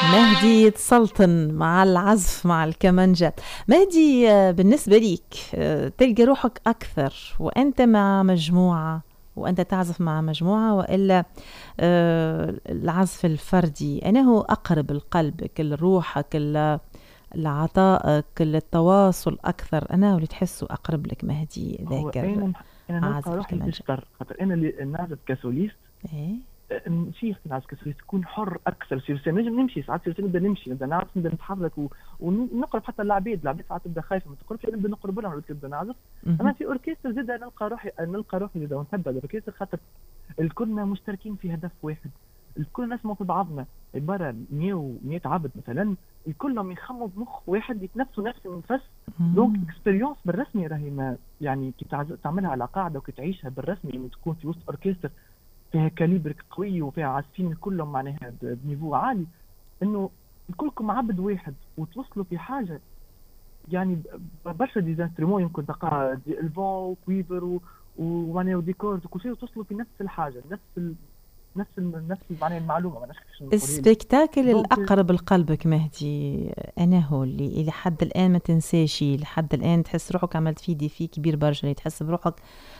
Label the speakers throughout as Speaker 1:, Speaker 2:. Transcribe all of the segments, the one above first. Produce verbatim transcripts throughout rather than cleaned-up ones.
Speaker 1: مهدي يتسلطن مع العزف مع الكمانجة. مهدي، آه، بالنسبة ليك آه، تلقى روحك أكثر وأنت مع مجموعة، وأنت تعزف مع مجموعة، وإلا آه، العزف الفردي أنا هو أقرب لقلبك، لروحك، ل- لعطائك، للتواصل أكثر؟ أنا واللي تحسه أقرب لك مهدي
Speaker 2: هو
Speaker 1: ذاكر
Speaker 2: انا نح- انا نلقى
Speaker 1: عازف
Speaker 2: روحي في
Speaker 1: الكمانجة.
Speaker 2: الشر، خاطر انا اللي نعزف كسوليست.
Speaker 1: إيه.
Speaker 2: أه، نمشي نعزف كسوليست تكون حر اكثر. سيرسي نجم نمشي ساعات، سيرسي نبدا نمشي، نبدا نعزف، نبدا نتحرك و... ونقرب حتى العبيد العبيد ساعات تبدا خايفه ما تقربش، نبدا نقرب لهم ولا تبدا نعزف. اما
Speaker 1: مهم.
Speaker 2: في اوركسترا زاد نلقى روحي نلقى روحي زاد ونحب الاوركسترا، خاطر الكلنا مشتركين في هدف واحد، الكل نسمع في بعضنا. عباره مية مية عبد مثلا، الكلهم يخموا بمخ واحد، يتنفسوا نفس النفس. دونك
Speaker 1: مم.
Speaker 2: اكسبيريونس بالرسمي راهي ما يعني كي تعز- تعملها على قاعده وكي تعيشها بالرسمي، يعني تكون في وسط اوركسترا فيها كاليبر قوي وفيها عازفين كلهم معناها ب- بنيفو عالي، انه كلكم عبد واحد وتوصلوا في حاجه. يعني ب- برشا ديزانسترومون يمكن تلقاها دي الفون وكويفر و- ومعناها وديكورد وكل شيء، وتوصلوا في نفس الحاجه، نفس ال... نفس ال... نفس ال- معناها المعلومه، ما نعرفش كيفاش نقولها لك.
Speaker 1: السبيكتاكل
Speaker 2: دونك
Speaker 1: الأقرب لقلبك مهدي أنا هو اللي إلى حد الآن ما تنساشي، لحد الآن تحس روحك عملت فيه ديفي كبير برشا، اللي تحس بروحك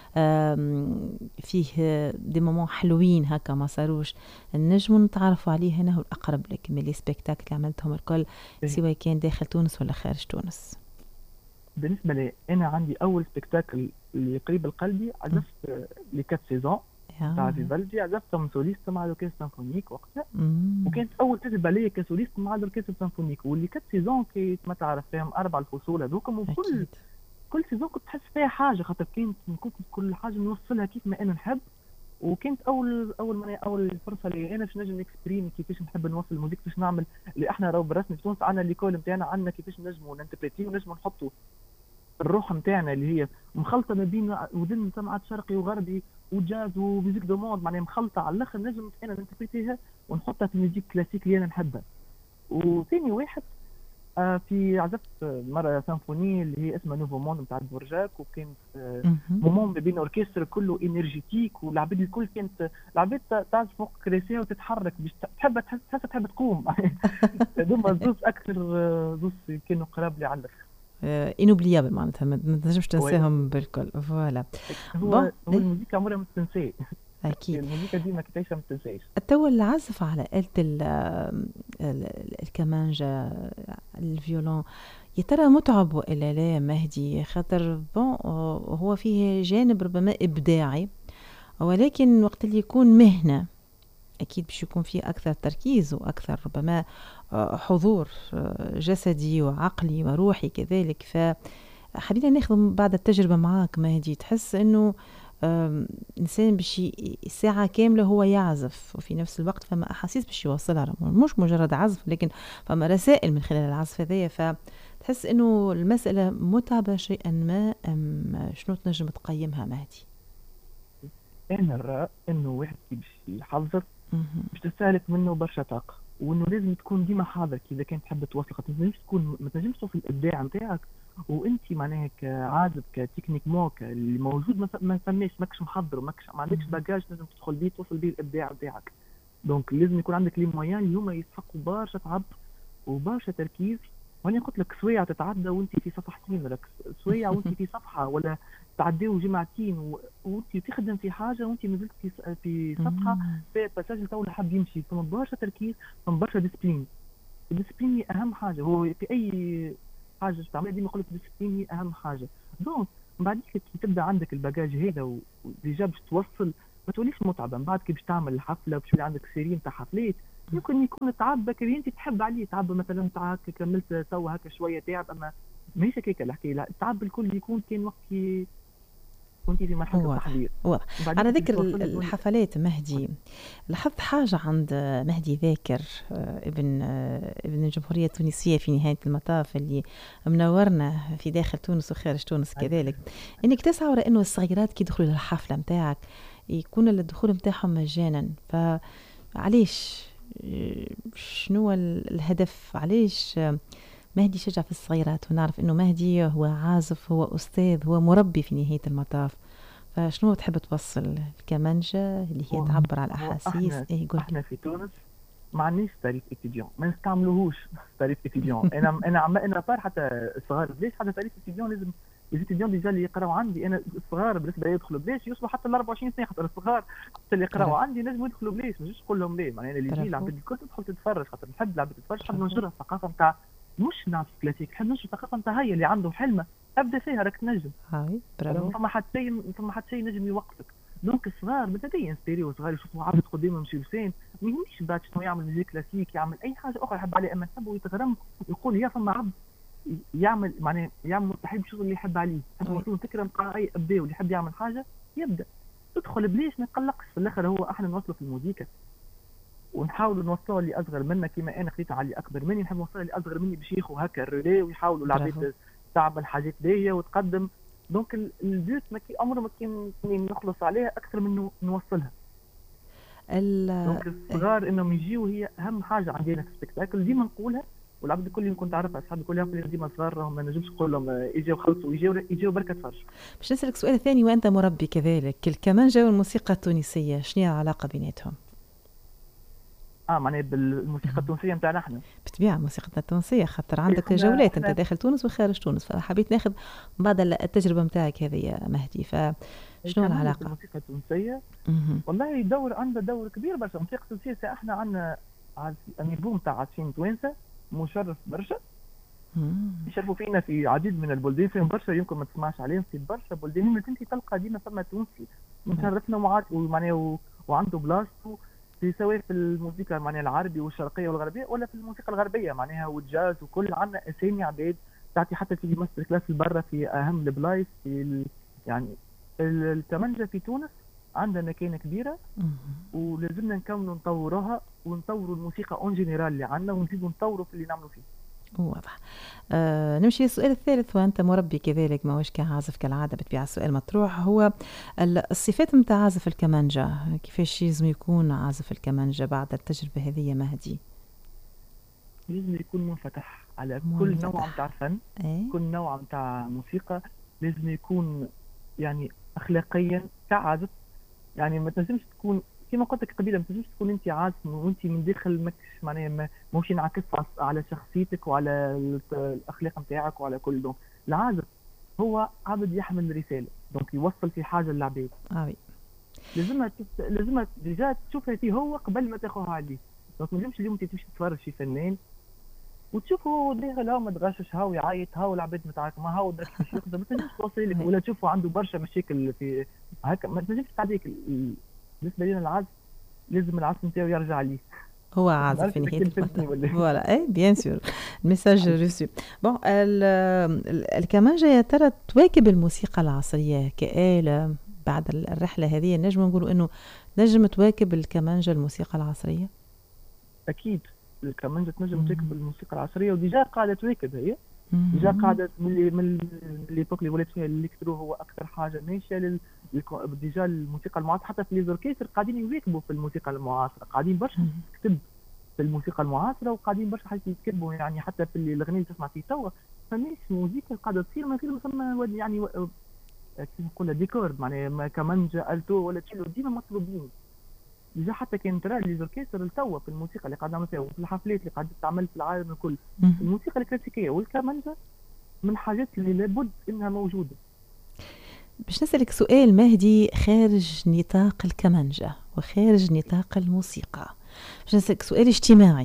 Speaker 1: آم، فيه دي مومون حلوين هكا ما صاروش، النجم نتعرفوا عليه هنا هو الأقرب لك من لي سبيكتاكل اللي عملتهم الكل، سواء كان داخل تونس ولا خارج تونس.
Speaker 2: بالنسبه لي انا عندي اول سبيكتاكل اللي قريب لقلبي،
Speaker 1: م.
Speaker 2: عزفت لي كات سيزون تاع
Speaker 1: يا.
Speaker 2: فيفالدي، عزفتهم سوليست مع الاوركسترا سيمفونيك وقتها.
Speaker 1: مم.
Speaker 2: وكانت اول تجربه ليا كسوليست مع الاوركسترا سيمفونيك، واللي كانت سيزون كي ما تعرف فيهم اربع الفصول هذوكم، وكل
Speaker 1: أكيد.
Speaker 2: كل سيزون كنت تحس فيها حاجه، خاطر كانت كنت كل حاجه نوصلها كيف ما انا نحب. وكانت اول اول من اول فرصه لي انا باش نجم نكسبريمي كيفاش نحب نوصل الموسيقى، باش نعمل اللي احنا راهو بالرسمي في تونس عندنا ليكول نتاعنا، عندنا كيفاش نجموا ننتربريتي ونجموا نحطوا الروح نتاعنا اللي هي مخلطه ما بين ودن سمعات شرقي وغربي وجاز وميوزيك دو موند، معناها مخلطه على الاخر، نجم انا ننتربريتيها ونحطها في الميوزيك كلاسيك اللي انا نحبها. وثاني واحد آه، في عزفت مرة سيمفوني اللي هي اسمها نوفو موند نتاع دفورجاك، وكانت آه،
Speaker 1: مهم.
Speaker 2: مومون ما بين اوركسترا كله انرجيتيك، والعباد الكل كانت العباد تعزف فوق كراسي وتتحرك باش تحب تحس تحس تحب تقوم. هذوما زوز اكثر، آه، زوز كانوا قراب لي على الاخر.
Speaker 1: انوبليابل معناتها ما ما تنجمش
Speaker 2: وي-
Speaker 1: تنساهم بالكل، فوالا. بون.
Speaker 2: هو هو الموسيقى عمرها ما تنسى.
Speaker 1: أكيد.
Speaker 2: الموسيقى ديما كي تعيشها ما تنساش.
Speaker 1: التو العزف على آلة ال- ال- الكمانجة، الفيولون، يا ترى متعب وإلا لا مهدي؟ خاطر بون هو فيه جانب ربما إبداعي، ولكن وقت اللي يكون مهنة أكيد باش يكون فيه أكثر تركيز وأكثر ربما آه، حضور آه، جسدي وعقلي وروحي كذلك. فخلينا ناخذ بعد التجربة معاك مهدي، تحس أنه آم، إنسان باش ي- ساعة كاملة هو يعزف، وفي نفس الوقت فما أحاسيس باش يوصلها، مش مجرد عزف لكن فما رسائل من خلال العزف هذايا، فتحس أنه المسألة متعبة شيئا ما، أم شنو تنجم تقيمها مهدي؟
Speaker 2: انا نرى انه واحد كي باش يحضر
Speaker 1: مهم.
Speaker 2: باش تستهلك منه برشا طاقة، وانه لازم تكون ديما حاضر كي اذا كان تحب توصل، خاطر ما تنجمش تكون ما تنجمش توصل الابداع نتاعك وانت معناها كعازف كتكنيك مو اللي موجود ما ف- ما فماش، ماكش محضر وماكش ما عندكش
Speaker 1: مهم.
Speaker 2: باجاج لازم تدخل بيه توصل بيه الابداع نتاعك. دونك لازم يكون عندك لي مويان اللي هما يسحقوا برشا تعب وبرشا تركيز. وانا قلت لك سويعة تتعدى وانت في صفحتين، ولا سويعة وانت في صفحة، ولا تعديو جمعتين و- وانت تخدم في حاجة وانت مازلت في س- في صفحة
Speaker 1: مم.
Speaker 2: في باساج تو حاب يمشي، ثم برشا تركيز، ثم برشا ديسبلين. الديسبلين هي اهم حاجة، هو في اي حاجة تعملها ديما يقول لك الديسبلين هي اهم حاجة. دونك من بعد كي تبدا عندك الباجاج هذا و- وديجا باش توصل، ما توليش متعبة. من بعد كي باش تعمل الحفلة باش يولي عندك سيرين تاع حفلات، يمكن يكون تعب بكري انت تحب عليه، تعب مثلا تاع هكا كملت توا هكا شويه تعب، اما ماهيش هكاك الحكايه، لا التعب الكل يكون كان وقت كي كنت في مرحله
Speaker 1: واضح.
Speaker 2: التحضير.
Speaker 1: واضح.
Speaker 2: بعدين
Speaker 1: على
Speaker 2: كي باش
Speaker 1: ذكر
Speaker 2: توصل
Speaker 1: ال-
Speaker 2: الدنيا.
Speaker 1: الحفلات مهدي، لاحظت حاجة عند مهدي ذاكر، آه، ابن آه، ابن الجمهورية التونسية في نهاية المطاف، اللي منورنا في داخل تونس وخارج تونس كذلك، انك تسعى ورا انه الصغيرات كي يدخلوا للحفلة متاعك يكون الدخول متاعهم مجانا. فعليش آه، شنو هو ال- الهدف؟ علاش آه، مهدي شجع في الصغيرات؟ ونعرف انه مهدي هو عازف، هو استاذ، هو مربي في نهاية المطاف. فشنو تحب توصل؟ الكمانجة اللي هي
Speaker 2: هو
Speaker 1: تعبر على
Speaker 2: هو
Speaker 1: الأحاسيس،
Speaker 2: احنا
Speaker 1: ايه قولي.
Speaker 2: احنا في تونس ما عنديش تعريف اتيديون، ما نستعملوهوش تعريف اتيديون. انا انا عم انا بار حتى الصغار بلاش حتى تعريف اتيديون. لازم الاتيديون ديجا اللي يقراوا عندي انا الصغار بالنسبه لي يدخلوا بلاش يوصلوا حتى ل أربعة وعشرين سنه، خاطر الصغار حتى اللي يقراوا
Speaker 1: برافو
Speaker 2: عندي لازم يدخلوا بلاش، مش نقول لهم ليه. معناها اللي يجي
Speaker 1: برافو
Speaker 2: العباد الكل تدخل تتفرج، خاطر نحب العباد تتفرج، نحب
Speaker 1: برافو.
Speaker 2: ننشر الثقافه نتاع مش نعرف كلاسيك، نحب ننشر الثقافه نتاع هي اللي عنده حلمه ابدا فيها راك تنجم.
Speaker 1: هاي
Speaker 2: راه
Speaker 1: برافو.
Speaker 2: فما حد شيء فما حد شيء نجم يوقفك. دونك الصغار بالذات ينسبيريو صغار يشوفوا عبد قدامهم يمشي لسان، ما يهمنيش بعد شنو يعمل ميوزيك كلاسيك، يعمل اي حاجه اخرى يحب عليه، اما يحب ويتغرم يقول يا فما عبد يعمل معناه يعمل مستحيل الشغل اللي يحب عليه، يحب
Speaker 1: وي
Speaker 2: يوصل فكره نتاع اي ابدا، واللي يحب يعمل حاجه يبدا تدخل بليش ما يقلقش. في الاخر هو احنا نوصله في الموسيقى ونحاولوا نوصلوا اللي اصغر منا، كيما انا خديت على اللي اكبر مني نحب نوصل اللي اصغر مني باش ياخذوا هكا الريلي ويحاولوا
Speaker 1: برافو.
Speaker 2: العباد تعمل حاجات دي وتقدم. دونك ال- البيوت ما كي عمره ما كان نخلص عليها اكثر من إنه نوصلها.
Speaker 1: ال
Speaker 2: دونك
Speaker 1: إيه،
Speaker 2: الصغار انهم يجيو هي اهم حاجه عندنا في السبيكتاكل، ديما نقولها. والعبد الكل يمكن تعرفها، اصحابي الكل يعرفوا ديما صغار راهم ما نجمش نقول لهم آه، يجيو خلصوا يجيو يجيو بركه تفرج.
Speaker 1: باش نسألك سؤال ثاني، وأنت مربي كذلك، الكمانجة والموسيقى التونسية شنو هي العلاقة بيناتهم؟
Speaker 2: اه معناها بالموسيقى التونسيه نتاعنا احنا.
Speaker 1: بالطبيعة موسيقتنا التونسية، خاطر عندك
Speaker 2: احنا
Speaker 1: جولات أنت
Speaker 2: احنا
Speaker 1: داخل تونس وخارج تونس، فحبيت ناخذ بعض التجربة متاعك هذه يا مهدي، فشنو
Speaker 2: كمان في
Speaker 1: العلاقة؟
Speaker 2: الموسيقى التونسيه
Speaker 1: مهم.
Speaker 2: والله دور عندها دور كبير برشا. الموسيقى التونسيه احنا عندنا النجوم تاع عازفين توانسه مشرف برشا،
Speaker 1: مم.
Speaker 2: يشرفوا فينا في عديد من البلدان، فيهم برشا يمكن ما تسمعش عليهم في برشا بلدان. ما انت تلقى ديما فما تونسي مشرفنا ومعاد ومعناه و- وعنده بلاصتو في سواء في الموسيقى معناها العربي والشرقيه والغربيه ولا في الموسيقى الغربيه معناها والجاز وكل. عندنا اسامي عباد تعطي حتى في ماستر كلاس برا في اهم البلايص في ال... يعني ال- الكمانجه في تونس عندها مكانه كبيره،
Speaker 1: مهم.
Speaker 2: ولازمنا نكملوا نطوروها ونطوروا الموسيقى اون جينيرال اللي عندنا ونزيدوا نطوروا في اللي نعملوا فيه.
Speaker 1: واضح. آه نمشي للسؤال الثالث، وأنت مربي كذلك ما هوش كعازف كالعادة بتبيع السؤال مطروح، هو ال- الصفات متاع عازف الكمانجة، كيفاش لازم يكون عازف الكمانجة بعد التجربة هذه يا مهدي؟
Speaker 2: لازم يكون منفتح على كل نوع
Speaker 1: منفتح.
Speaker 2: متاع فن،
Speaker 1: ايه.
Speaker 2: كل نوع متاع موسيقى. لازم يكون يعني اخلاقيا كعازف، يعني ما تنجمش تكون كما قلت لك قبيله، ما تنجمش تكون انت عازف وانت من داخل ماكش معناها ما- ماهوش ينعكس على على شخصيتك وعلى ال- الاخلاق نتاعك وعلى كل. دونك العازف هو عبد يحمل رساله، دونك يوصل في حاجه للعباد.
Speaker 1: اه وي.
Speaker 2: لازمها تت... لازمها ديجا تشوفها فيه هو قبل ما تاخذها عليه. دونك ما تنجمش اليوم انت تمشي تتفرج في فنان وتشوفوا داخل هاو ما تغشش هاو يعيط هاو العباد متاعك ما هاو درك باش يخدم، ما تنجمش توصل لك.
Speaker 1: هاي.
Speaker 2: ولا تشوفوا عنده برشا مشاكل في هكا ما تنجمش تعديك. ال- بالنسبه لنا العزف لازم العزف نتاعو يرجع ليه.
Speaker 1: هو
Speaker 2: ما
Speaker 1: عازف
Speaker 2: نعرفش
Speaker 1: في
Speaker 2: اذا
Speaker 1: نهاية
Speaker 2: كان فهمتني
Speaker 1: المطاف.
Speaker 2: ولا لا.
Speaker 1: فوالا اي بيان سور، الميساج ريسو. بون ال- ال- الكمانجة يا ترى تواكب الموسيقى العصرية كآلة بعد ال- الرحلة هذه، نجم نقولوا انه نجم تواكب الكمانجة الموسيقى العصرية؟
Speaker 2: اكيد الكمانجة تنجم
Speaker 1: مم.
Speaker 2: تواكب الموسيقى العصريه وديجا قاعده تواكب هي. ديجا
Speaker 1: مم.
Speaker 2: قاعده من اللي من ليبوك اللي ولات فيها الالكترو هو اكثر حاجه ماشيه لل للكو- ديجا الموسيقى المعاصره. حتى في لي زوركيستر قاعدين يواكبوا في الموسيقى المعاصره، قاعدين برشا
Speaker 1: مم.
Speaker 2: تكتب في الموسيقى المعاصره وقاعدين برشا حاجات يتكتبوا. يعني حتى في اللي الاغاني اللي تسمع فيه توا فماش موسيقى قاعده تصير من غير ما ثم ود- يعني و- كيف نقولها ديكور معناها ما كمانجا التو ولا تشيلو ديما مطلوبين. ديجا حتى كان ترى لي زوركيستر توا في الموسيقى اللي قاعد نعمل فيها وفي الحفلات اللي قاعد تعمل في العالم الكل،
Speaker 1: مم.
Speaker 2: الموسيقى الكلاسيكيه والكمانجا من الحاجات اللي لابد انها موجوده.
Speaker 1: باش نسألك سؤال مهدي خارج نطاق الكمانجة وخارج نطاق الموسيقى، باش نسألك سؤال اجتماعي.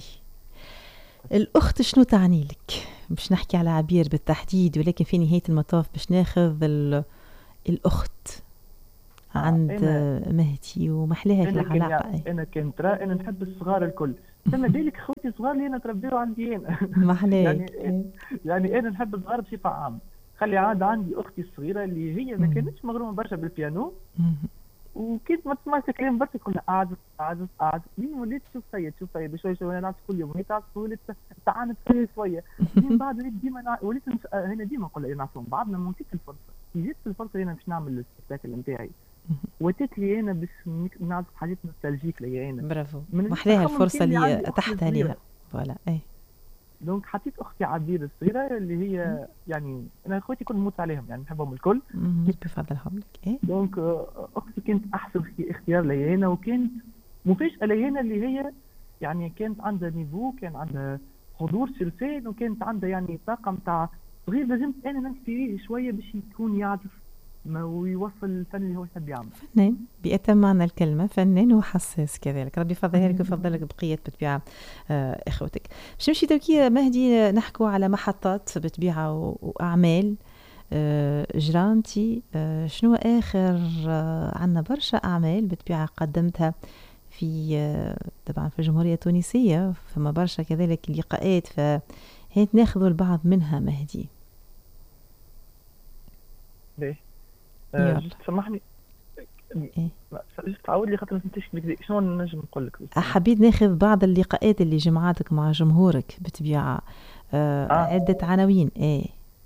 Speaker 1: الأخت شنو تعني لك؟ باش نحكي على عبير بالتحديد، ولكن في نهاية المطاف باش ناخذ ال- الأخت
Speaker 2: آه
Speaker 1: عند
Speaker 2: انا
Speaker 1: مهدي ومحلاها في
Speaker 2: انا كان
Speaker 1: العلاقة.
Speaker 2: يعني انا كان ترى انا نحب الصغار الكل. ثم ذلك خوتي صغار اللي انا تربيوا عندي انا.
Speaker 1: محلاك.
Speaker 2: يعني يعني انا نحب الصغار بصفه عامه. خلي عاد عندي اختي الصغيره اللي هي ما
Speaker 1: مم.
Speaker 2: كانتش مغرومه برشا بالبيانو،
Speaker 1: مم.
Speaker 2: وكنت ما تسمعش كلام برشا كلها اعزف اعزف اعزف. لين وليت تشوف سيد شوف سيد بشوي شوي انا نعزف كل يوم وهي تعزف وليت تعاند شويه شويه. من بعد وليت ديما نع... وليت نش... آه، هنا ديما نقول لها نعزفهم بعضنا ما نسيت الفرصه. جيت الفرصه هنا باش نعمل السبيكتاكل نتاعي وتت لي انا باش نك- نعزف حاجات نوستالجيك ليا انا
Speaker 1: برافو،
Speaker 2: من
Speaker 1: محلاها
Speaker 2: التخمم
Speaker 1: الفرصة
Speaker 2: كان اللي
Speaker 1: اللي
Speaker 2: عندي اختي
Speaker 1: أتحت
Speaker 2: الصغيره.
Speaker 1: عليها. فوالا اي.
Speaker 2: دونك حطيت اختي عبير الصغيره اللي هي يعني انا اخوتي كل نموت عليهم يعني نحبهم الكل.
Speaker 1: مم. بفضلهم لك. اي.
Speaker 2: دونك آه، اختي كانت احسن اختي- اختيار لي انا، وكانت مفاجاه لي انا اللي هي يعني كانت عندها نيفو، كان عندها حضور سلسال، وكانت عندها يعني طاقم تاع صغير لازمت انا ننسفيه شويه باش يكون يعرف ما ويوصل الفن اللي هو يحب يعمله.
Speaker 1: فنان بأتم معنى الكلمة، فنان وحساس كذلك. ربي يفضلها لك ويفضلك بقية بالطبيعة آه، إخوتك. باش نمشي تركيا مهدي، نحكوا على محطات بالطبيعة و- وأعمال. آه، جرانتي، آه، شنو آخر آه، عنا برشا أعمال بالطبيعة قدمتها في آه، طبعا في الجمهورية التونسية، فما برشا كذلك لقاءات، فهيك ناخذوا البعض منها مهدي.
Speaker 2: ليه؟ آه
Speaker 1: يلا.
Speaker 2: جست سامحني.
Speaker 1: إيه.
Speaker 2: لا، جست تعاود لي خاطر ما فهمتش بكري. شنو نجم نقول لك بالضبط؟
Speaker 1: حبيت ناخذ بعض اللقاءات اللي جمعتك مع جمهورك بطبيعة، آه
Speaker 2: اه
Speaker 1: عدة عناوين ايه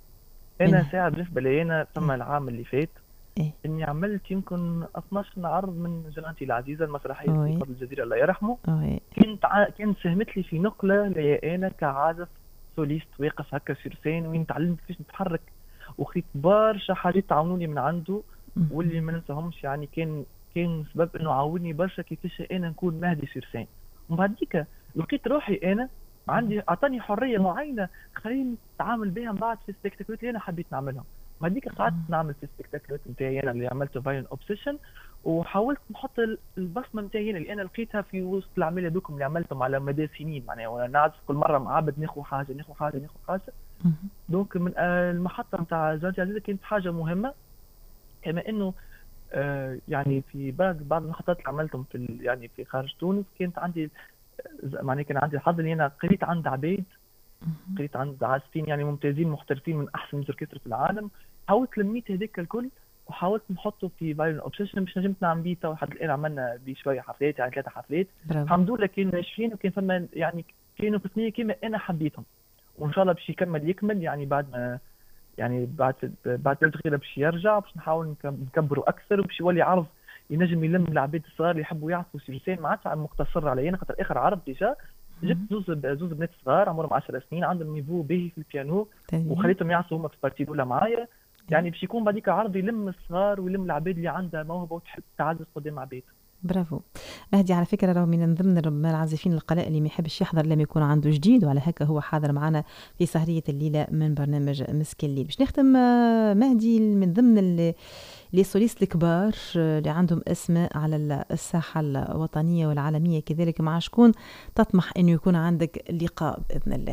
Speaker 2: انا
Speaker 1: منها.
Speaker 2: ساعه بالنسبه لي انا ثم
Speaker 1: ايه.
Speaker 2: العام اللي فات
Speaker 1: ايه.
Speaker 2: اني عملت يمكن اثناشر عرض من جناتي العزيزه المسرحيه في
Speaker 1: اوي.
Speaker 2: فضل الجزيره الله يرحمه.
Speaker 1: اوي.
Speaker 2: كنت ع... كانت ساهمت لي في نقله لي انا كعازف سوليست واقف هكا سيرسين، وين تعلمت كيفاش نتحرك وخيت برشا حاجات تعاونوني من عنده،
Speaker 1: مهم.
Speaker 2: واللي ما ننساهمش. يعني كان كان سبب انه عاوني برشا كيفاش انا نكون مهدي سيرسين. ومن بعديك لقيت روحي انا عندي، اعطاني حريه معينه خليني نتعامل بها من بعد في السبيكتاكلات اللي انا حبيت نعملهم. بعديك قعدت نعمل في السبيكتاكلات نتاعي انا اللي عملته فاين اوبسيشن، وحاولت نحط ال- البصمه نتاعي أنا اللي انا لقيتها في وسط الاعمال هذوكم اللي عملتهم على مدى سنين. معناها وانا نعزف كل مره مع عبد ناخذ حاجه ناخذ حاجه ناخذ حاجه.
Speaker 1: مهم.
Speaker 2: دونك من آه، المحطه نتاع زوجتي عزيزه كانت حاجه مهمه. كما انه آه، يعني في بعض بعض المحطات اللي عملتهم في ال- يعني في خارج تونس كانت عندي، معناها كان عندي الحظ اني انا قريت عند عبيد،
Speaker 1: مهم.
Speaker 2: قريت عند عازفين يعني ممتازين محترفين من احسن اوركسترا في العالم. حاولت لميت هذاك الكل وحاولت نحطه في فايولين اوبسيشن باش نجمت نعمل بيه. تو لحد الان عملنا بيه شويه حفلات، يعني ثلاثه حفلات
Speaker 1: برافو.
Speaker 2: الحمد لله كانوا ناجحين، وكان فما يعني كانوا في الثنيه كما انا حبيتهم. وان شاء الله باش يكمل يكمل يعني بعد ما يعني بعد بعد ثلاث غيره باش يرجع باش نحاول نك- نكبره اكثر، وباش يولي عرض ينجم يلم العباد الصغار اللي يحبوا يعرفوا سيرسين. ما عادش مقتصر علي انا، خاطر اخر عرض ديجا جبت
Speaker 1: مهم.
Speaker 2: زوز زوز بنات صغار عمرهم عشر سنين عندهم نيفو باهي في البيانو،
Speaker 1: تاني.
Speaker 2: وخليتهم يعزفوا هما في البارتي الاولى معايا.
Speaker 1: إيه.
Speaker 2: يعني باش يكون بعديك عرض يلم الصغار ويلم العباد اللي عندها موهبه وتحب تعزف قدام عباد.
Speaker 1: برافو. مهدي على فكرة راه من ضمن ربما العازفين القلاء اللي ما يحبش يحضر لما يكون عنده جديد، وعلى هكا هو حاضر معنا في سهرية الليلة من برنامج مسك الليل. باش نختم آه، مهدي من ضمن ال- لي سوليست الكبار آه، اللي عندهم اسماء على ال- الساحة الوطنية والعالمية كذلك، مع شكون تطمح انه يكون عندك لقاء بإذن الله؟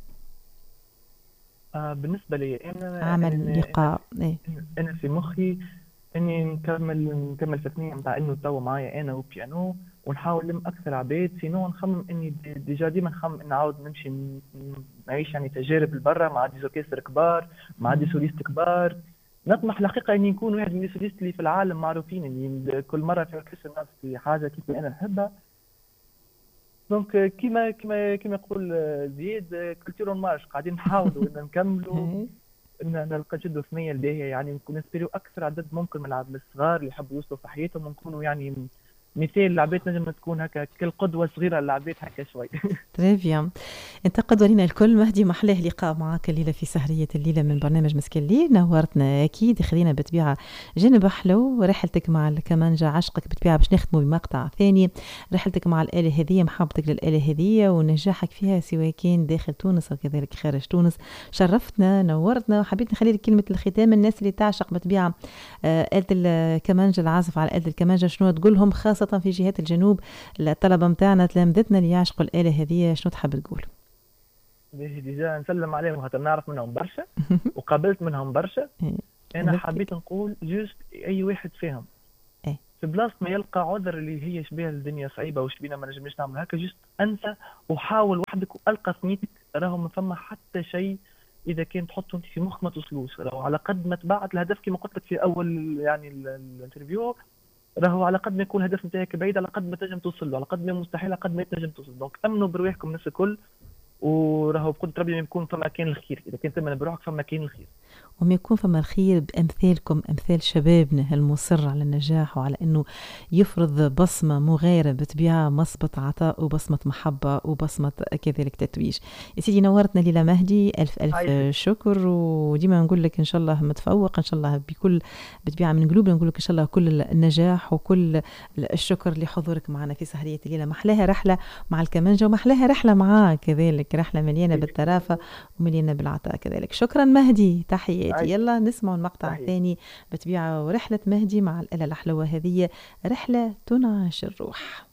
Speaker 2: آه بالنسبه لي انا انا
Speaker 1: عمل
Speaker 2: انا, أنا,
Speaker 1: لقاء ايه.
Speaker 2: في أنا في مخي اني نكمل نكمل في الثنيه نتاع انه تو معايا انا وبيانو، ونحاول نلم اكثر عباد. سينو نخمم اني دي- ديجا ديما نخمم اني نعاود نمشي ن- ن- نعيش يعني تجارب لبرا مع دي زوركستر كبار، مع دي
Speaker 1: مم.
Speaker 2: سوليست كبار. نطمح الحقيقه اني نكون واحد من السوليست اللي في العالم معروفين، اللي كل مره في اوركسترا نعزف في حاجه كيف انا نحبها. دونك كيما كيما كيما يقول آه، زياد، آه، كولتور اون مارش قاعدين نحاولوا ان نكملوا
Speaker 1: إيه.
Speaker 2: ان نلقى جد ثنيه الباهيه، يعني نكون نسبيريو اكثر عدد ممكن من العاب الصغار اللي يحبوا يوصلوا في حياتهم، ونكونوا يعني مثال لعبات نجم تكون هكا كالقدوه صغيره للعبات هكا شوي.
Speaker 1: تري بيان. انتقد ولينا الكل مهدي، محلاه لقاء معك الليلة في سهرية الليلة من برنامج مسك الليل. نورتنا أكيد، خلينا بطبيعة جانب حلو. رحلتك مع الكمانجا عشقك بطبيعة باش نختموا بمقطع ثاني. رحلتك مع الآلة هذية، محبتك للآلة هذية ونجاحك فيها سواء كان داخل تونس أو كذلك خارج تونس، شرفتنا نورتنا. وحبيت نخلي لك كلمة الختام، الناس اللي تعشق بطبيعة آه، آلة الكمانجا، العازف على آلة الكمانجا، شنو تقولهم خاصة في جهات الجنوب، الطلبة متاعنا تلامذتنا اللي يعشقوا الآلة هذه، شنو تحب تقول؟
Speaker 2: باهي ديجا نسلم عليهم خاطر نعرف منهم برشا وقابلت منهم برشا.
Speaker 1: إيه.
Speaker 2: انا
Speaker 1: حبيبتك.
Speaker 2: حبيت نقول جوست اي واحد فيهم
Speaker 1: إيه.
Speaker 2: في بلاصه ما يلقى عذر اللي هي شبيه الدنيا صعيبه وشبينا ما نجمش نعمل هكا، جوست انسى وحاول وحدك والقى ثنيتك. راهو ما فما حتى شيء اذا كان تحطه انت في مخك ما توصلوش. راهو على قد ما تبعت الهدف كما قلت لك في اول يعني ال- الانترفيو، راهو على قد ما يكون الهدف نتاعك بعيد على قد ما تنجم توصل له، على قد ما مستحيل على قد ما تنجم توصل. دونك امنوا برواحكم الناس الكل، وراهو بقدر ربي ما يكون فما كان الخير. اذا كان تمن بروحك فما كان الخير.
Speaker 1: وما يكون فما الخير بأمثالكم، أمثال شبابنا المصر على النجاح وعلى أنه يفرض بصمة مغايرة بطبيعة، بصمة عطاء وبصمة محبة وبصمة كذلك تتويج. يا سيدي نورتنا ليلى مهدي، ألف ألف
Speaker 2: عايشك.
Speaker 1: شكر، وديما نقول لك إن شاء الله متفوق إن شاء الله بكل بطبيعة من قلوبنا، نقول لك إن شاء الله كل النجاح وكل الشكر لحضورك معنا في سهرية الليلة. محلاها رحلة مع الكمانجة ومحلاها رحلة معاه كذلك، رحلة مليانة بالترافة ومليانة بالعطاء كذلك. شكرا مهدي، تحياتي.
Speaker 2: عايشك.
Speaker 1: يلا نسمع المقطع
Speaker 2: تحية.
Speaker 1: الثاني بطبيعة، ورحلة مهدي مع الآلة الحلوة هذه، رحلة تنعش الروح.